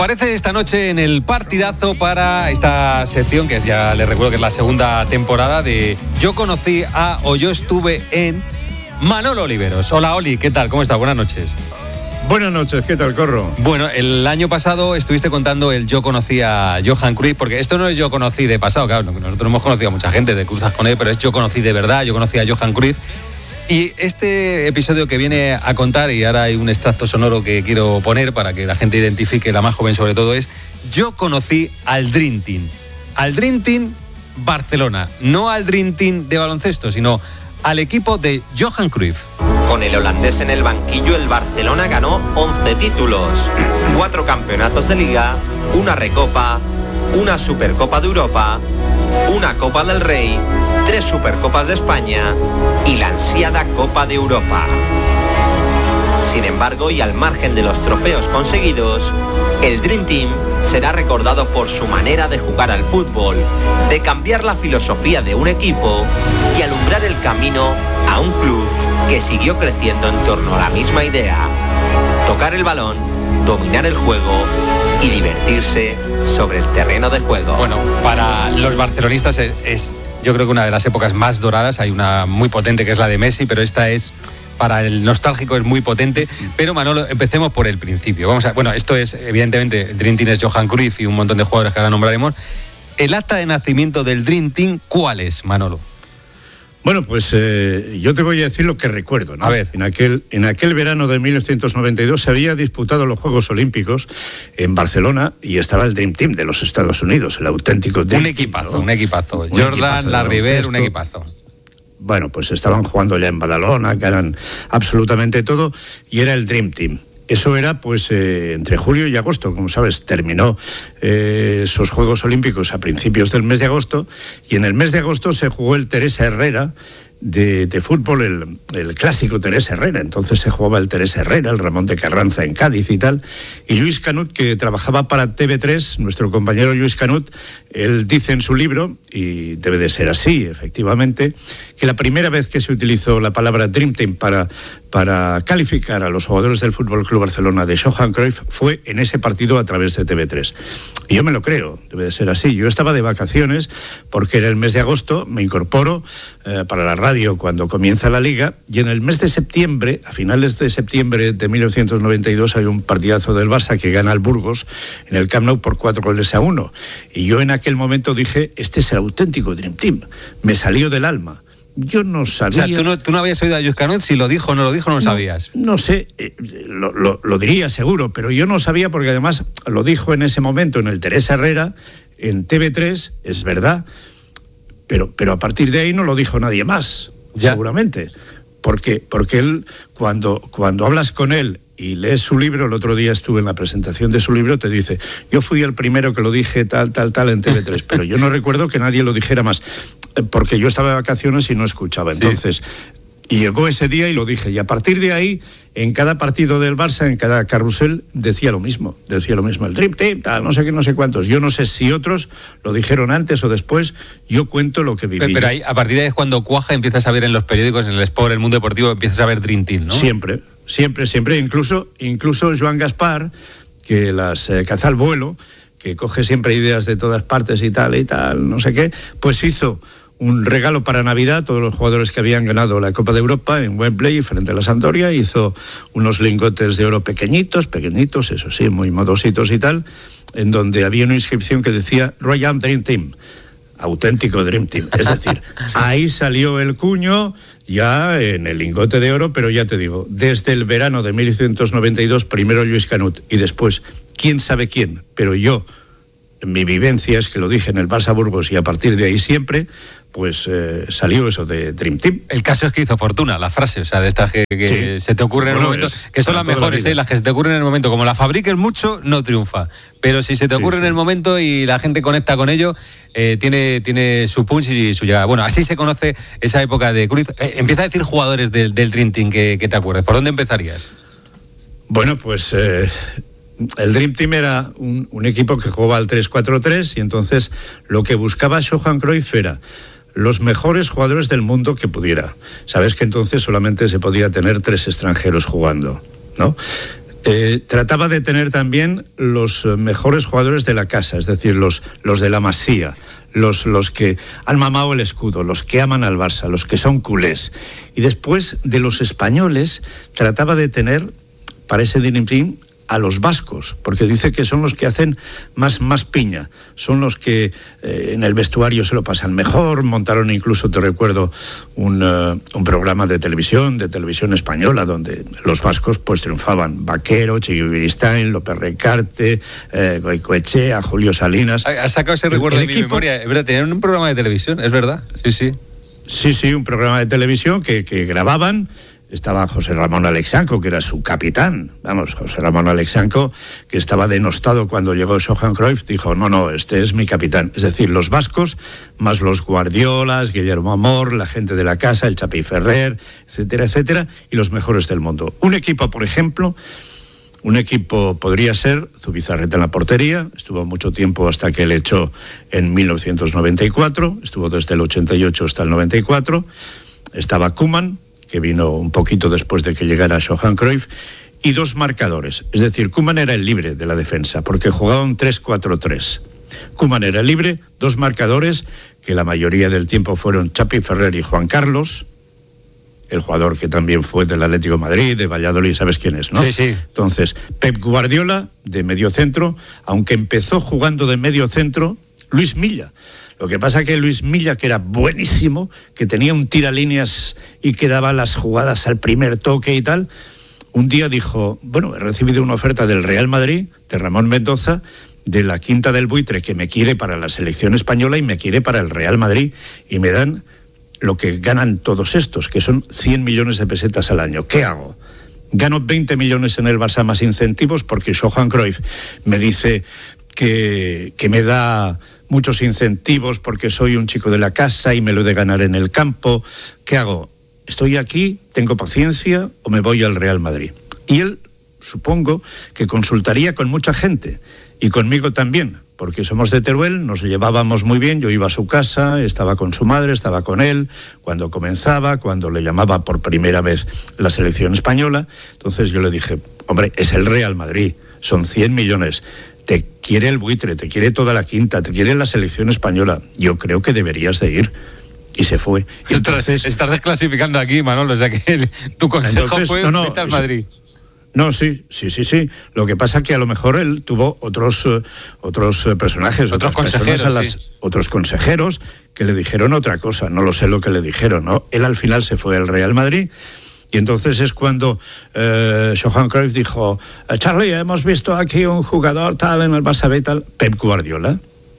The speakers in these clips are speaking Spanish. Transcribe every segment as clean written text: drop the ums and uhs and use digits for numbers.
Comparece esta noche en el partidazo para esta sección, que es, ya les recuerdo que es la segunda temporada de Yo conocí a o yo estuve en Manolo Oliveros. Hola Oli, ¿qué tal? ¿Cómo estás? Buenas noches. Buenas noches, ¿qué tal, Corro? Bueno, el año pasado estuviste contando el Yo conocí a Johan Cruyff, porque esto no es Yo conocí de pasado, claro, nosotros hemos conocido a mucha gente de cruzas con él, pero es Yo conocí de verdad, Yo conocí a Johan Cruyff. Y este episodio que viene a contar, y ahora hay un extracto sonoro que quiero poner para que la gente identifique, la más joven sobre todo, es Yo conocí al Dream Team. Al Dream Team Barcelona, no al Dream Team de baloncesto, sino al equipo de Johan Cruyff. Con el holandés en el banquillo, el Barcelona ganó 11 títulos, 4 campeonatos de Liga, una Recopa, una Supercopa de Europa, una Copa del Rey, 3 Supercopas de España y la ansiada Copa de Europa. Sin embargo, y al margen de los trofeos conseguidos, el Dream Team será recordado por su manera de jugar al fútbol, de cambiar la filosofía de un equipo y alumbrar el camino a un club que siguió creciendo en torno a la misma idea: tocar el balón, dominar el juego y divertirse sobre el terreno de juego. Bueno, para los barcelonistas es yo creo que una de las épocas más doradas. Hay una muy potente que es la de Messi, pero esta es, para el nostálgico, es muy potente. Pero Manolo, empecemos por el principio. Bueno, esto es, evidentemente, el Dream Team es Johan Cruyff y un montón de jugadores que ahora nombraremos. ¿El acta de nacimiento del Dream Team cuál es, Manolo? Bueno, pues yo te voy a decir lo que recuerdo, ¿no? A ver. En aquel verano de 1992 se había disputado los Juegos Olímpicos en Barcelona y estaba el Dream Team de los Estados Unidos, el auténtico Dream Team, ¿no? Un equipazo. Jordan, Larry Bird, un equipazo. Bueno, pues estaban jugando ya en Badalona, que eran absolutamente todo, y era el Dream Team. Eso era pues entre julio y agosto, como sabes, terminó esos Juegos Olímpicos a principios del mes de agosto, y en el mes de agosto se jugó el Teresa Herrera de fútbol, el clásico Teresa Herrera. Entonces se jugaba el Teresa Herrera, el Ramón de Carranza en Cádiz y tal, y Luis Canut, que trabajaba para TV3, nuestro compañero Luis Canut, él dice en su libro, y debe de ser así, efectivamente, que la primera vez que se utilizó la palabra Dream Team para calificar a los jugadores del Fútbol Club Barcelona de Johan Cruyff fue en ese partido a través de TV3. Y yo me lo creo, debe de ser así. Yo estaba de vacaciones porque era el mes de agosto, me incorporo para la radio cuando comienza la Liga, y en el mes de septiembre, a finales de septiembre de 1992, hay un partidazo del Barça que gana al Burgos en el Camp Nou por 4-1. Y yo en aquel momento dije, este es el auténtico Dream Team. Me salió del alma. Yo no sabía... O sea, tú no habías oído a Luis Canut, si lo dijo o no lo dijo, no lo sabías. No sé, lo diría seguro, pero yo no sabía porque además lo dijo en ese momento en el Teresa Herrera, en TV3, es verdad, pero a partir de ahí no lo dijo nadie más, ya. Seguramente. Porque él, cuando hablas con él y lees su libro, el otro día estuve en la presentación de su libro, te dice, yo fui el primero que lo dije tal en TV3, pero yo no recuerdo que nadie lo dijera más, porque yo estaba de vacaciones y no escuchaba. Entonces, y llegó ese día y lo dije, y a partir de ahí, en cada partido del Barça, en cada carrusel, decía lo mismo, el Dream Team, tal, no sé qué, no sé cuántos. Yo no sé si otros lo dijeron antes o después, yo cuento lo que viví. Pero ahí, a partir de ahí es cuando cuaja, empiezas a ver en los periódicos, en el Sport, en el Mundo Deportivo, empiezas a ver Dream Team, ¿no? Siempre. Incluso Joan Gaspar, que las caza al vuelo, que coge siempre ideas de todas partes y tal, no sé qué, pues hizo un regalo para Navidad a todos los jugadores que habían ganado la Copa de Europa en Wembley frente a la Sampdoria. Hizo unos lingotes de oro pequeñitos, eso sí, muy modositos y tal, en donde había una inscripción que decía Royal Dream Team, auténtico Dream Team. Es decir, ahí salió el cuño ya en el lingote de oro, pero ya te digo, desde el verano de 1992, primero Luis Canut y después quién sabe quién, pero yo, mi vivencia es que lo dije en el Barça Burgos y a partir de ahí siempre, pues salió eso de Dream Team. El caso es que hizo fortuna la frase, o sea, de estas que sí, se te ocurren en el momento, que son las mejores, las que se te ocurren en el momento. Como la fabriques mucho, no triunfa. Pero si se te ocurre en el momento y la gente conecta con ello, tiene su punch y su llegada. Bueno, así se conoce esa época de Cruyff. Empieza a decir jugadores del Dream Team que te acuerdes. ¿Por dónde empezarías? Bueno, pues... el Dream Team era un equipo que jugaba al 3-4-3 y entonces lo que buscaba Johan Cruyff era los mejores jugadores del mundo que pudiera. Sabes que entonces solamente se podía tener 3 extranjeros jugando, ¿no? trataba de tener también los mejores jugadores de la casa, es decir, los de la Masía, los que han mamado el escudo, los que aman al Barça, los que son culés. Y después de los españoles trataba de tener para ese Dream Team a los vascos, porque dice que son los que hacen más piña, son los que en el vestuario se lo pasan mejor. Montaron incluso, te recuerdo, un programa de televisión española, donde los vascos pues triunfaban. Vaquero, Chiqui Beristain, López Recarte, Goicoechea, Julio Salinas. Has sacado ese recuerdo de mi memoria. Es verdad, tenían un programa de televisión, es verdad, sí. Sí, un programa de televisión que grababan. Estaba José Ramón Alexanco, que era su capitán. José Ramón Alexanco, que estaba denostado cuando llegó Johan Cruyff, dijo, no, este es mi capitán. Es decir, los vascos, más los Guardiolas, Guillermo Amor, la gente de la casa, el Chapi Ferrer, etcétera, y los mejores del mundo. Un equipo, por ejemplo, podría ser Zubizarreta en la portería, estuvo mucho tiempo hasta que le echó en 1994, estuvo desde el 88 hasta el 94, estaba Koeman, que vino un poquito después de que llegara Johan Cruyff, y dos marcadores. Es decir, Koeman era el libre de la defensa, porque jugaba un 3-4-3. Koeman era el libre, dos marcadores, que la mayoría del tiempo fueron Chapi Ferrer y Juan Carlos, el jugador que también fue del Atlético de Madrid, de Valladolid, ¿sabes quién es, no? Sí. Entonces, Pep Guardiola, de medio centro, aunque empezó jugando de medio centro, Luis Milla. Lo que pasa que Luis Milla, que era buenísimo, que tenía un tiralíneas y que daba las jugadas al primer toque y tal, un día dijo, he recibido una oferta del Real Madrid, de Ramón Mendoza, de la Quinta del Buitre, que me quiere para la selección española y me quiere para el Real Madrid, y me dan lo que ganan todos estos, que son 100 millones de pesetas al año. ¿Qué hago? Gano 20 millones en el Barça más incentivos, porque Johan Cruyff me dice que me da muchos incentivos porque soy un chico de la casa y me lo he de ganar en el campo. ¿Qué hago? ¿Estoy aquí, tengo paciencia o me voy al Real Madrid? Y él, supongo, que consultaría con mucha gente y conmigo también, porque somos de Teruel, nos llevábamos muy bien, yo iba a su casa, estaba con su madre, estaba con él, cuando comenzaba, cuando le llamaba por primera vez la selección española. Entonces yo le dije, es el Real Madrid, son 100 millones, te quiere el Buitre, te quiere toda la Quinta, te quiere la selección española, yo creo que deberías de ir. Y se fue. Y entonces, estás desclasificando aquí, Manolo, o sea que tu consejo fue vete al Madrid. No, sí. Lo que pasa que a lo mejor él tuvo otros personajes, otros consejeros, otros consejeros que le dijeron otra cosa, no lo sé lo que le dijeron, ¿no? Él al final se fue al Real Madrid. Y entonces es cuando Johan Cruyff dijo, Charlie, hemos visto aquí un jugador tal en el Barça B tal, Pep Guardiola,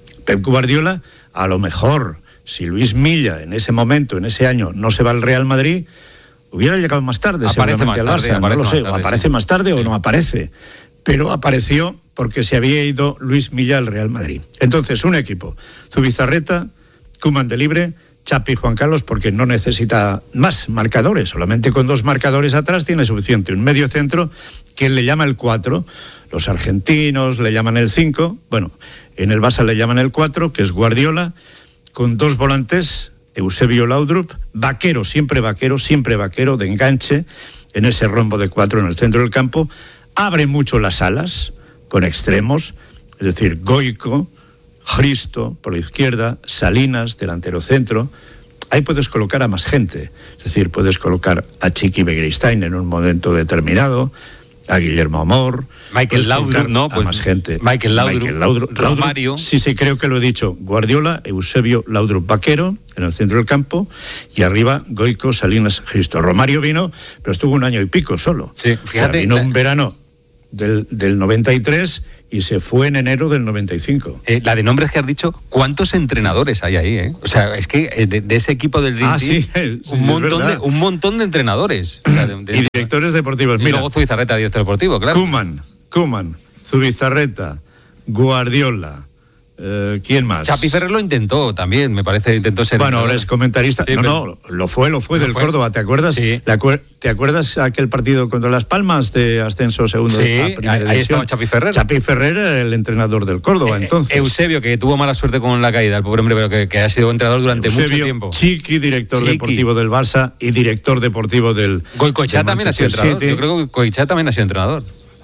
a lo mejor, si Luis Milla en ese momento, en ese año, no se va al Real Madrid, hubiera llegado más tarde, seguramente al Barça, no lo sé, o aparece más tarde o no aparece, pero apareció porque se había ido Luis Milla al Real Madrid. Entonces, un equipo, Zubizarreta, Koeman de libre, Chapi y Juan Carlos, porque no necesita más marcadores, solamente con dos marcadores atrás tiene suficiente. Un medio centro que le llama el 4, los argentinos le llaman el 5, en el Barça le llaman el 4, que es Guardiola, con dos volantes, Eusebio Laudrup, siempre vaquero, de enganche, en ese rombo de 4 en el centro del campo, abre mucho las alas, con extremos, es decir, Goico, Hristo por la izquierda, Salinas, delantero centro. Ahí puedes colocar a más gente, es decir, puedes colocar a Chiqui Beristain en un momento determinado, a Guillermo Amor, Michael Laudrup, ¿no? A más gente. Michael Laudrup, Romario. Sí, creo que lo he dicho. Guardiola, Eusebio Laudrup, vaquero, en el centro del campo, y arriba Goico, Salinas, Hristo. Romario vino, pero estuvo un año y pico solo. Sí, fíjate. Vino un verano del 93 y se fue en enero del 95. La de nombres que has dicho, ¿cuántos entrenadores hay ahí? O sea, es que de ese equipo del Dream Team, un montón de entrenadores. O sea, y directores deportivos. Y luego Zubizarreta, director deportivo, claro. Koeman, Zubizarreta, Guardiola, ¿quién más? Chapi Ferrer lo intentó también, me parece, intentó ser... Bueno, ahora es comentarista. Sí, lo fue del Córdoba, ¿te acuerdas? Sí. ¿Te acuerdas aquel partido contra Las Palmas de ascenso segundo a primera división? Ahí estaba Chapi Ferrer. Chapi Ferrer era el entrenador del Córdoba, entonces. Eusebio, que tuvo mala suerte con la caída, el pobre hombre, pero que ha sido entrenador durante mucho tiempo. Chiqui, director deportivo del Barça y director deportivo del... Goicoechea también ha sido entrenador. Yo creo que Goicoechea también ha sido entrenador.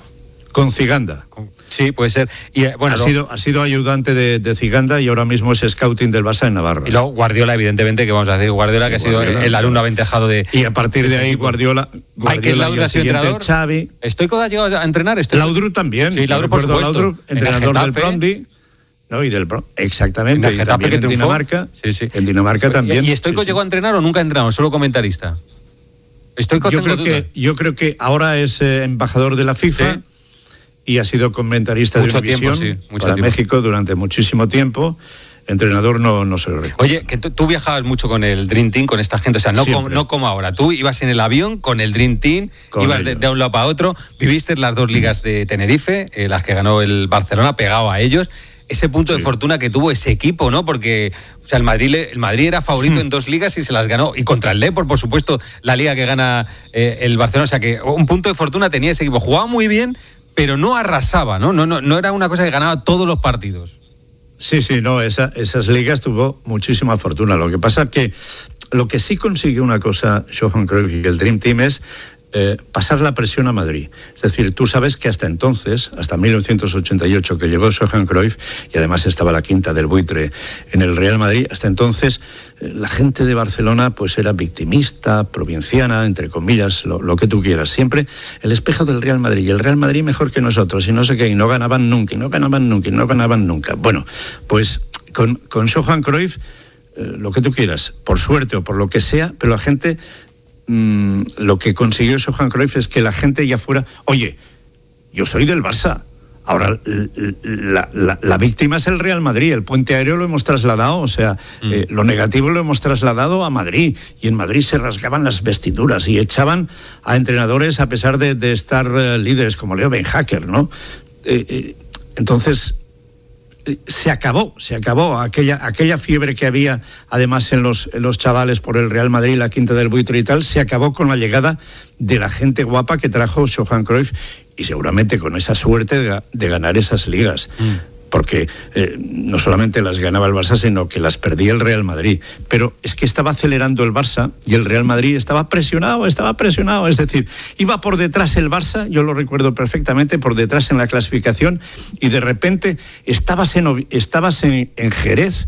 Con Ciganda. Sí, puede ser. Y, bueno, ha sido ayudante de Ciganda y ahora mismo es scouting del Barça en Navarra. Y luego Guardiola, evidentemente, que vamos a decir, Guardiola, que ha sido el alumno aventajado de... Y a partir de ahí Guardiola Michael Laudrup ha sido entrenador. Xavi. ¿Stoico ha llegado a entrenar? Laudrup también. Sí, Laudrup, por supuesto. Laudrup, entrenador del Brøndby. No, y del exactamente. En el Getafe, que en Dinamarca. Sí. En Dinamarca también. ¿Y Stoico llegó a entrenar o nunca ha entrenado? Solo comentarista. Stoico, yo creo que ahora es embajador de la FIFA. Sí. Y ha sido comentarista mucho de Univisión para México durante muchísimo tiempo. Entrenador no se lo recuerdo. Oye, que tú viajabas mucho con el Dream Team, con esta gente, o sea, no como ahora. Tú ibas en el avión con el Dream Team, ibas de un lado para otro, viviste las 2 ligas de Tenerife, las que ganó el Barcelona, pegado a ellos. Ese punto de fortuna que tuvo ese equipo, ¿no? Porque, o sea, el Madrid era favorito en 2 ligas y se las ganó. Y contra el Depor, por supuesto, la liga que gana el Barcelona. O sea, que un punto de fortuna tenía ese equipo. Jugaba muy bien, pero no arrasaba, ¿no? No era una cosa que ganaba todos los partidos. Sí, no, esas ligas tuvo muchísima fortuna. Lo que pasa es que lo que sí consiguió una cosa Johan Cruyff y el Dream Team es pasar la presión a Madrid. Es decir, tú sabes que hasta entonces, hasta 1988, que llegó Johan Cruyff, y además estaba la quinta del buitre en el Real Madrid, hasta entonces la gente de Barcelona pues era victimista, provinciana, entre comillas, lo que tú quieras. Siempre el espejo del Real Madrid, y el Real Madrid mejor que nosotros, y no sé qué, y no ganaban nunca. Bueno, pues con Johan Cruyff, lo que tú quieras, por suerte o por lo que sea, pero la gente... lo que consiguió Johan Cruyff es que la gente ya fuera, oye, yo soy del Barça, ahora la víctima es el Real Madrid, el puente aéreo lo hemos trasladado, o sea, lo negativo lo hemos trasladado a Madrid, y en Madrid se rasgaban las vestiduras y echaban a entrenadores a pesar de estar líderes como Leo Benhacker, ¿no? Entonces... Se acabó aquella fiebre que había además en los chavales por el Real Madrid, la quinta del buitre y tal, se acabó con la llegada de la gente guapa que trajo Johan Cruyff, y seguramente con esa suerte de ganar esas ligas. Porque no solamente las ganaba el Barça, sino que las perdía el Real Madrid. Pero es que estaba acelerando el Barça y el Real Madrid estaba presionado. Es decir, iba por detrás el Barça, yo lo recuerdo perfectamente, por detrás en la clasificación, y de repente estabas en Jerez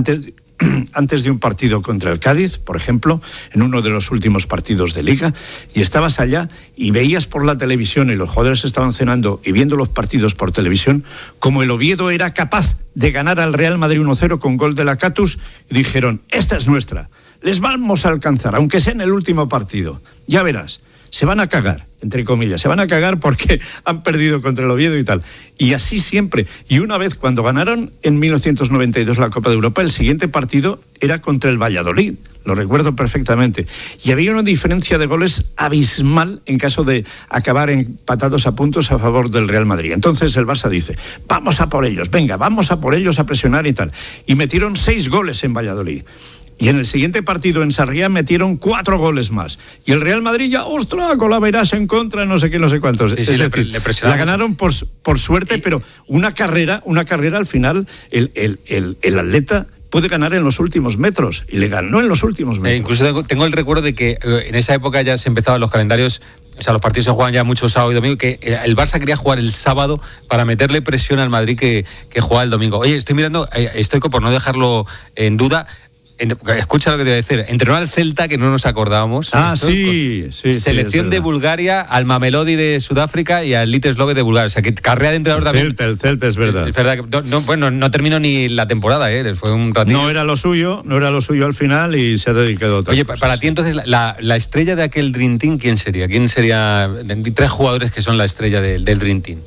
antes de un partido contra el Cádiz, por ejemplo, en uno de los últimos partidos de Liga, y estabas allá y veías por la televisión, y los jugadores estaban cenando y viendo los partidos por televisión, como el Oviedo era capaz de ganar al Real Madrid 1-0 con gol de Lacatus, y dijeron, esta es nuestra, les vamos a alcanzar, aunque sea en el último partido, ya verás. Se van a cagar, entre comillas, porque han perdido contra el Oviedo y tal. Y así siempre. Y una vez, cuando ganaron en 1992 la Copa de Europa, el siguiente partido era contra el Valladolid. Lo recuerdo perfectamente. Y había una diferencia de goles abismal en caso de acabar empatados a puntos a favor del Real Madrid. Entonces el Barça dice, vamos a por ellos, venga, vamos a por ellos a presionar y tal. Y metieron 6 goles en Valladolid. Y en el siguiente partido en Sarriá metieron 4 goles más. Y el Real Madrid ya, ¡ostras!, con la verás en contra, no sé qué, no sé cuántos. Sí, le la ganaron por suerte, pero una carrera al final, el atleta puede ganar en los últimos metros, y le ganó en los últimos metros. Incluso tengo el recuerdo de que en esa época ya se empezaban los calendarios, o sea, los partidos se jugaban ya mucho sábado y domingo, que el Barça quería jugar el sábado para meterle presión al Madrid que jugaba el domingo. Oye, estoy mirando, Stoico, por no dejarlo en duda, escucha lo que te voy a decir. Entrenó al Celta, que no nos acordábamos. Sí. Selección de Bulgaria, al Mamelodi de Sudáfrica y al Liteslove de Bulgaria. O sea, que carrera de entrenador también. El Celta, es verdad. Es verdad que no terminó ni la temporada, fue un ratito. No era lo suyo al final, y se ha dedicado a otras cosas. Para ti entonces, la estrella de aquel Dream Team, ¿quién sería? ¿Quién sería 3 jugadores que son la estrella del Dream Team?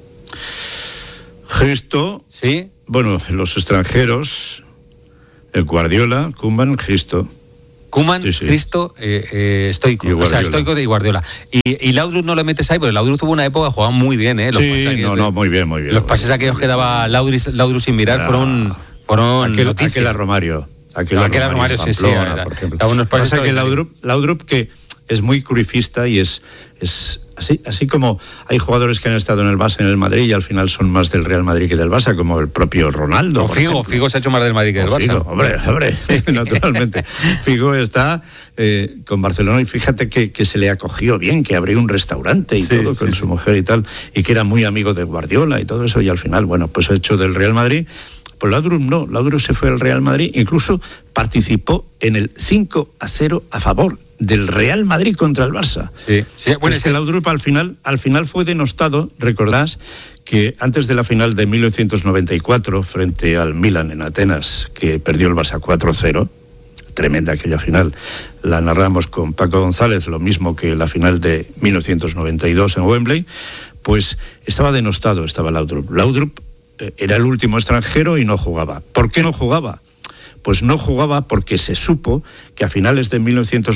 Cristo. Sí. Bueno, los extranjeros... El Guardiola, Koeman, Cristo. Koeman, sí. Cristo, Stoico. O sea, Stoico y Guardiola. Y Laudrup no lo metes ahí, porque Laudrup tuvo una época que jugaba muy bien, Los muy bien. Los pases aquellos que daba Laudrup sin mirar fueron aquel a Romario. Aquel a Romario, sí. Por ejemplo. Pasa que Laudrup, que es muy cruifista y es Así como hay jugadores que han estado en el Barça, en el Madrid, y al final son más del Real Madrid que del Barça, como el propio Ronaldo. O Figo se ha hecho más del Madrid que del Barça. Figo, hombre, sí, naturalmente. Figo está con Barcelona y fíjate que se le acogió bien, que abrió un restaurante y todo con su mujer y tal, y que era muy amigo de Guardiola y todo eso, y al final, bueno, pues ha hecho del Real Madrid. Pues Laudrup no, Laudrup se fue al Real Madrid, incluso participó en el 5-0 a favor del Real Madrid contra el Barça. Sí. Bueno, es que Laudrup al final fue denostado, recordás que antes de la final de 1994 frente al Milan en Atenas, que perdió el Barça 4-0, tremenda aquella final, la narramos con Paco González, lo mismo que la final de 1992 en Wembley, pues estaba denostado, estaba Laudrup. Laudrup era el último extranjero y no jugaba. ¿Por qué no jugaba? Pues no jugaba porque se supo que a finales de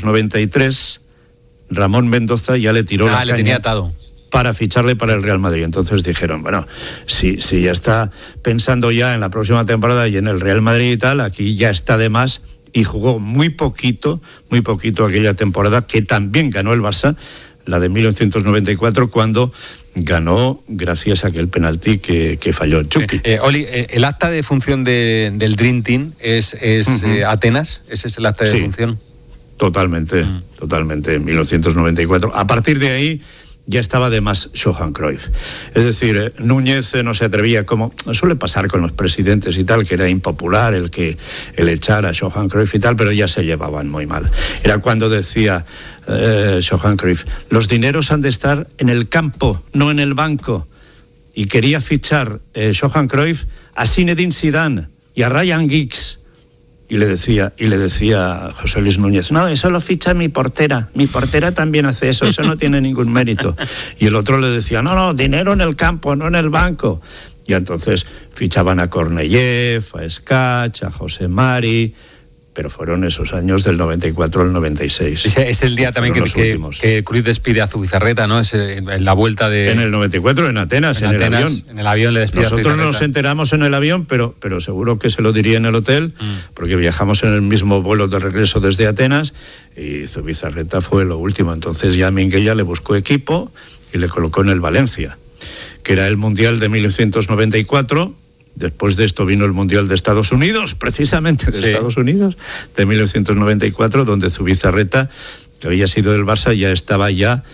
1993 Ramón Mendoza ya le tiró la caña, le tenía atado, para ficharle para el Real Madrid. Entonces dijeron, bueno, si ya está pensando ya en la próxima temporada y en el Real Madrid y tal, aquí ya está de más, y jugó muy poquito aquella temporada, que también ganó el Barça, la de 1994, cuando ganó gracias a aquel penalti que falló Chucky. Oli, el acta de función del Dream Team es Atenas, ese es el acta de función. Totalmente, en 1994. A partir de ahí ya estaba de más Johan Cruyff. Es decir, Núñez no se atrevía, como suele pasar con los presidentes y tal, que era impopular el echar a Johan Cruyff y tal, pero ya se llevaban muy mal. Era cuando decía Johan Cruyff, los dineros han de estar en el campo, no en el banco. Y quería fichar Johan Cruyff a Zinedine Zidane y a Ryan Giggs. Y le decía José Luis Núñez, no, eso lo ficha mi portera también hace eso no tiene ningún mérito. Y el otro le decía, no, dinero en el campo, no en el banco. Y entonces fichaban a Korneyev, a Skach, a José Mari, pero fueron esos años del 94 al 96. Es el día también que Cruyff despide a Zubizarreta, ¿no? Es en la vuelta de... En el 94, en Atenas, en el avión. En el avión le despide a Zubizarreta. Nosotros no nos enteramos en el avión, pero seguro que se lo diría en el hotel, porque viajamos en el mismo vuelo de regreso desde Atenas, y Zubizarreta fue lo último. Entonces ya Minguella le buscó equipo y le colocó en el Valencia, que era el Mundial de 1994... Después de esto vino el Mundial de Estados Unidos, precisamente Estados Unidos, de 1994, donde Zubizarreta, que había sido del Barça, ya estaba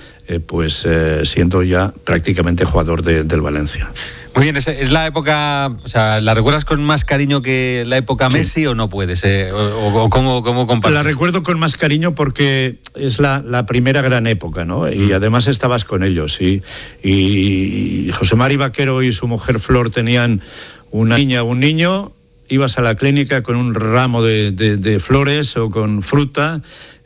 siendo ya prácticamente jugador del Valencia. Muy bien, es la época, o sea, ¿la recuerdas con más cariño que la época Messi o no puedes? ¿O cómo compartes? La recuerdo con más cariño porque es la primera gran época, ¿no? Y además estabas con ellos, y José Mari Vaquero y su mujer Flor tenían una niña o un niño, ibas a la clínica con un ramo de flores o con fruta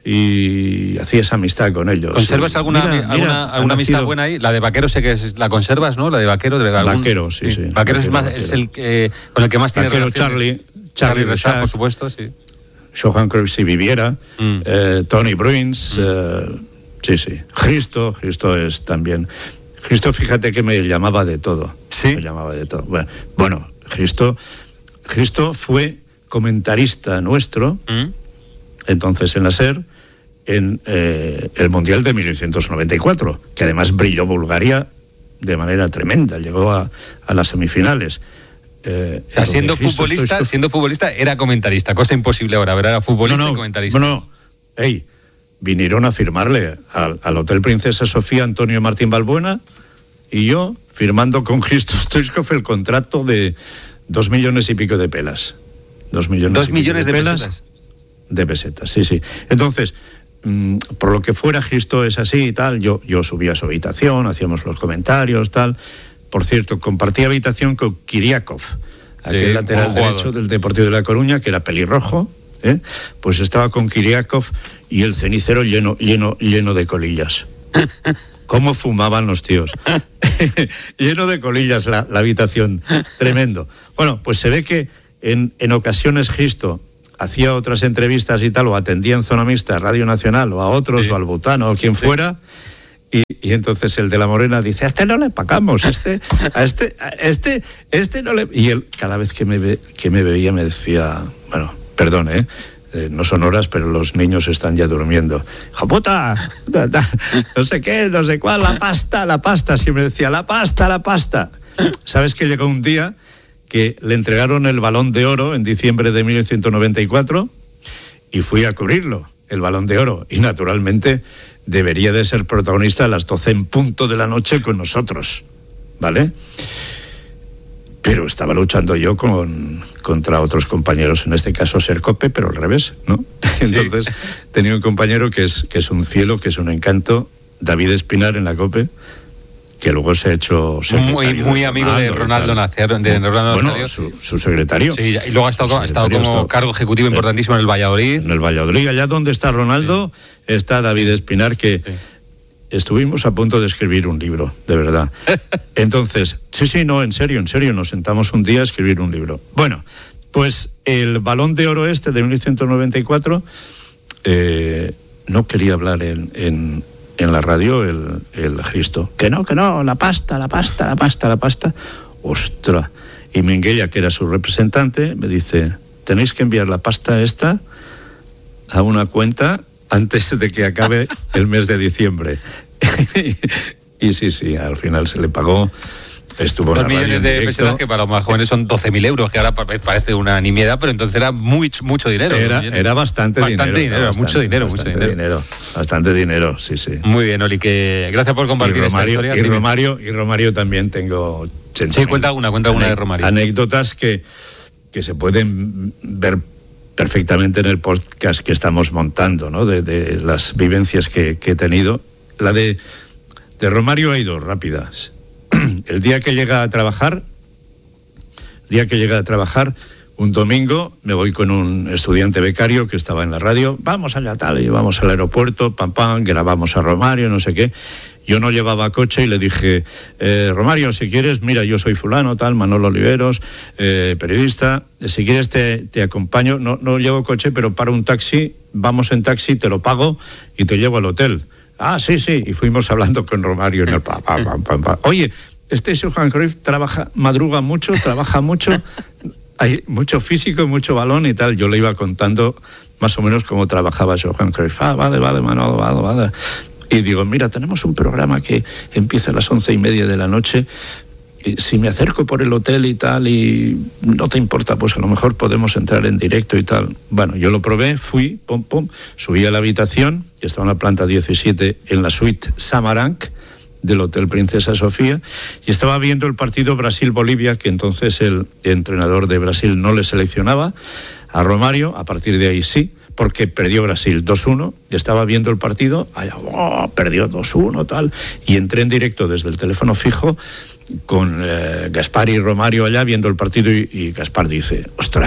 y hacías amistad con ellos. ¿Conservas alguna amistad buena ahí? La de Vaquero sé que la conservas, ¿no? La de Vaquero. Vaquero, sí. Vaquero es el con el que más tiene relación. Charlie Rexach, por supuesto, sí. Johan Cruyff si viviera, Tony Bruins, sí. Cristo es también... Cristo, fíjate que me llamaba de todo. ¿Sí? Me llamaba de todo. Bueno, Cristo fue comentarista nuestro, entonces en la SER, en el Mundial de 1994, que además brilló Bulgaria de manera tremenda, llegó a las semifinales. Siendo futbolista era comentarista, cosa imposible ahora, era futbolista y comentarista. Vinieron a firmarle al Hotel Princesa Sofía Antonio Martín Balbuena y yo firmando con Hristo Stoichkov el contrato de 2 millones y pico de pelas. 2 millones de pelas. De pesetas, sí. Entonces, por lo que fuera, Hristo es así y tal, yo subía a su habitación, hacíamos los comentarios, tal. Por cierto, compartía habitación con Kiriakov, aquel lateral derecho del Deportivo de La Coruña, que era pelirrojo, pues estaba con Kiriakov y el cenicero lleno de colillas. ¿Cómo fumaban los tíos? Lleno de colillas la habitación, tremendo. Bueno, pues se ve que en ocasiones Hristo hacía otras entrevistas y tal, o atendía en Zona Mixta, Radio Nacional, o a otros, o al Butano, o quien fuera, y entonces el de la Morena dice, a este no le pagamos, a este no le... Y él, cada vez que me veía, me decía, bueno, perdón, no son horas, pero los niños están ya durmiendo. ¡Hijo puta! No sé qué, no sé cuál, la pasta. Siempre decía, la pasta. ¿Sabes que llegó un día que le entregaron el Balón de Oro en diciembre de 1994 y fui a cubrirlo, el Balón de Oro, y naturalmente debería de ser protagonista a las 12 en punto de la noche con nosotros, ¿vale? Pero estaba luchando yo contra otros compañeros, en este caso Sercope, pero al revés, ¿no? Sí. Entonces tenía un compañero que es un cielo, que es un encanto, David Espinar en la COPE, que luego se ha hecho secretario muy amigo de Ronaldo Nazario. Bueno, su secretario. Sí, y luego ha estado como cargo ejecutivo importantísimo en el Valladolid. En el Valladolid, allá donde está Ronaldo, sí, está David Espinar, que... Sí. Estuvimos a punto de escribir un libro, de verdad. Entonces, no, en serio, nos sentamos un día a escribir un libro. Bueno, pues el Balón de Oro de 1994, no quería hablar en la radio el Cristo. Que no, la pasta. Ostras. Y Minguella, que era su representante, me dice, tenéis que enviar la pasta esta a una cuenta antes de que acabe el mes de diciembre. Y sí, al final se le pagó. Estuvo 2 millones de pesetas, que para los más jóvenes son 12.000 euros, que ahora parece una nimiedad, pero entonces era mucho dinero. Era bastante dinero. Mucho dinero. Bastante dinero, sí. Muy bien, Oli, que gracias por compartir esta historia. Y Romario también tengo... Sí, cuenta una de Romario. Anécdotas que se pueden ver perfectamente en el podcast que estamos montando, ¿no? De las vivencias que he tenido. La de Romario hay 2 rápidas. El día que llega a trabajar, un domingo, me voy con un estudiante becario que estaba en la radio, vamos allá tal, y vamos al aeropuerto, grabamos a Romario, no sé qué. Yo no llevaba coche y le dije, Romario, si quieres, mira, yo soy fulano, tal, Manolo Oliveros, periodista, si quieres te acompaño, no llevo coche, pero para un taxi, vamos en taxi, te lo pago y te llevo al hotel. Ah, sí, y fuimos hablando con Romario en el Oye, Johan Cruyff madruga mucho, trabaja mucho, hay mucho físico, mucho balón y tal. Yo le iba contando más o menos cómo trabajaba Johan Cruyff. Vale, Manolo, vale. Y digo, mira, tenemos un programa que empieza a las 11:30 de la noche. Y si me acerco por el hotel y tal, y no te importa, pues a lo mejor podemos entrar en directo y tal. Bueno, yo lo probé, fui, subí a la habitación, que estaba en la planta 17, en la suite Samaranch del Hotel Princesa Sofía, y estaba viendo el partido Brasil-Bolivia, que entonces el entrenador de Brasil no le seleccionaba a Romario, a partir de ahí sí, porque perdió Brasil 2-1, y estaba viendo el partido, perdió 2-1, tal, y entré en directo desde el teléfono fijo con Gaspar y Romario allá viendo el partido, y Gaspar dice,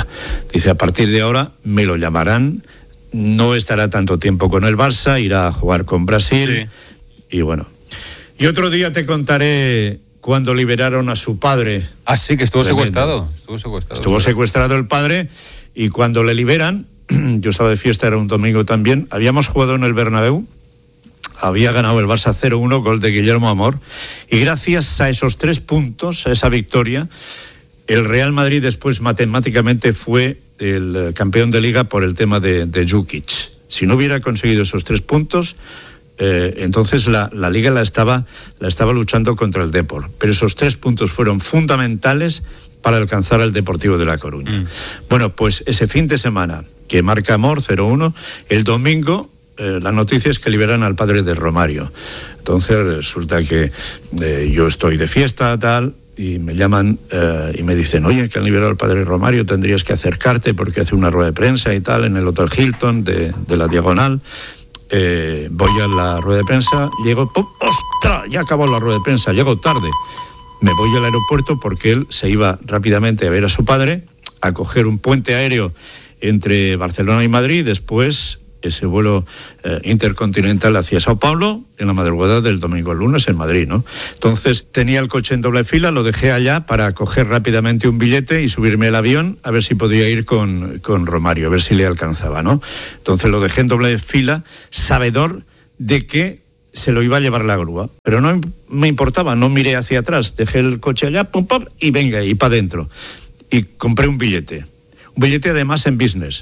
a partir de ahora me lo llamarán, no estará tanto tiempo con el Barça, irá a jugar con Brasil, sí. Y bueno. Y otro día te contaré cuando liberaron a su padre. Ah, sí, que estuvo secuestrado. Estuvo secuestrado el padre, y cuando le liberan, yo estaba de fiesta, era un domingo también, habíamos jugado en el Bernabéu, había ganado el Barça 0-1, gol de Guillermo Amor, y gracias a esos 3 puntos, a esa victoria, el Real Madrid después matemáticamente fue el campeón de Liga por el tema de Jukic. Si no hubiera conseguido esos 3 puntos, entonces la Liga la estaba luchando contra el Depor, pero esos 3 puntos fueron fundamentales para alcanzar al Deportivo de La Coruña. Bueno, pues ese fin de semana que marca Amor 0-1, el domingo la noticia es que liberan al padre de Romario. Entonces resulta que yo estoy de fiesta, tal, y me llaman y me dicen, oye, que han liberado al padre Romario, tendrías que acercarte porque hace una rueda de prensa y tal en el Hotel Hilton de la Diagonal. Voy a la rueda de prensa, llego, ¡ostras! Ya acabó la rueda de prensa, llego tarde. Me voy al aeropuerto porque él se iba rápidamente a ver a su padre, a coger un puente aéreo entre Barcelona y Madrid, después ese vuelo intercontinental hacia Sao Paulo en la madrugada del domingo al lunes en Madrid, ¿no? Entonces tenía el coche en doble fila, lo dejé allá para coger rápidamente un billete y subirme al avión a ver si podía ir con Romario, a ver si le alcanzaba, ¿no? Entonces lo dejé en doble fila, sabedor de que se lo iba a llevar la grúa, pero no me importaba, no miré hacia atrás, dejé el coche allá, pum, y venga, y para adentro. Y compré un billete además en business,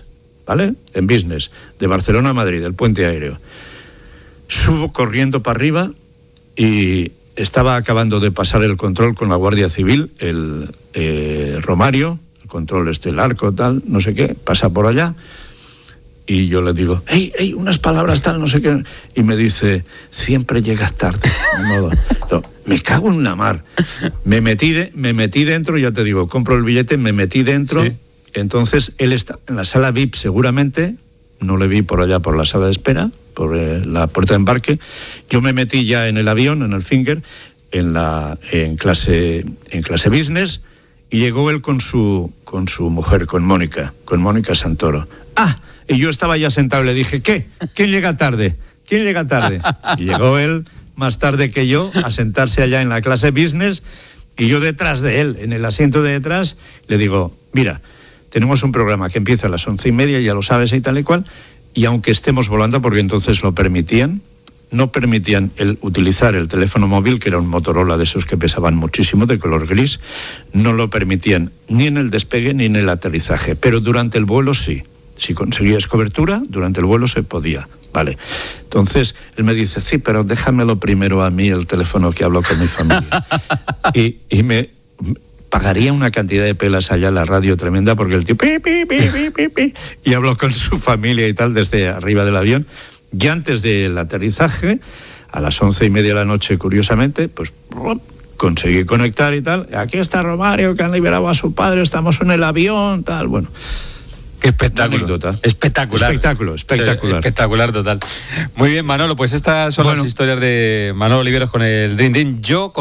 ¿vale? En business, de Barcelona a Madrid, el puente aéreo. Subo corriendo para arriba y estaba acabando de pasar el control con la Guardia Civil, el Romario, el control el arco, tal, no sé qué, pasa por allá. Y yo le digo, hey, unas palabras tal, no sé qué. Y me dice, siempre llegas tarde. No, me cago en la mar. Me metí dentro, ya te digo, compro el billete, me metí dentro. Sí. Entonces, él está en la sala VIP seguramente, no le vi por allá por la sala de espera, por la puerta de embarque. Yo me metí ya en el avión, en el Finger, en clase business, y llegó él con su mujer, con Mónica Santoro. Y yo estaba ya sentado y le dije, ¿qué? ¿Quién llega tarde? Y llegó él más tarde que yo a sentarse allá en la clase business y yo detrás de él, en el asiento de detrás, le digo, mira, tenemos un programa que empieza a las 11:30, ya lo sabes y tal y cual, y aunque estemos volando, porque entonces lo permitían, no permitían utilizar el teléfono móvil, que era un Motorola de esos que pesaban muchísimo, de color gris, no lo permitían ni en el despegue ni en el aterrizaje, pero durante el vuelo sí. Si conseguías cobertura, durante el vuelo se podía, vale. Entonces, él me dice, sí, pero déjamelo primero a mí, el teléfono, que hablo con mi familia. y me pagaría una cantidad de pelas allá en la radio tremenda, porque el tío, y habló con su familia y tal, desde arriba del avión. Y antes del aterrizaje, a las 11:30 de la noche, curiosamente, pues conseguí conectar y tal. Aquí está Romario, que han liberado a su padre, estamos en el avión, tal, bueno. Qué espectáculo. Espectacular. Espectacular total. Muy bien, Manolo, pues estas son las historias de Manolo Oliveros con el Dream Team. Yo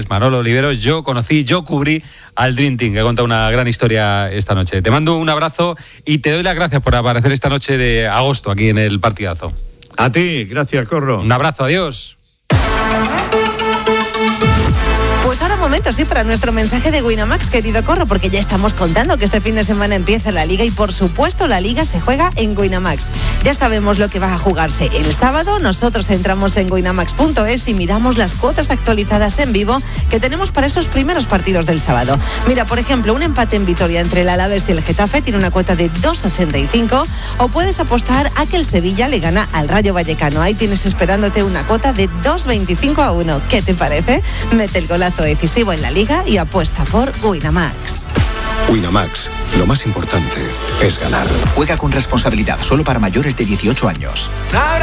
cubrí al Dream Team, que ha contado una gran historia esta noche. Te mando un abrazo y te doy las gracias por aparecer esta noche de agosto aquí en el partidazo. A ti, gracias, Corro. Un abrazo, adiós. Pues ahora momento, sí, para nuestro mensaje de Winamax, querido Corro, porque ya estamos contando que este fin de semana empieza la Liga y, por supuesto, la Liga se juega en Winamax. Ya sabemos lo que va a jugarse el sábado. Nosotros entramos en winamax.es y miramos las cuotas actualizadas en vivo que tenemos para esos primeros partidos del sábado. Mira, por ejemplo, un empate en Vitoria entre el Alavés y el Getafe tiene una cuota de 2,85, o puedes apostar a que el Sevilla le gana al Rayo Vallecano. Ahí tienes esperándote una cuota de 2,25-1. ¿Qué te parece? Mete el golazo decisivo en la Liga y apuesta por Winamax. Winamax, lo más importante es ganar. Juega con responsabilidad, solo para mayores de 18 años.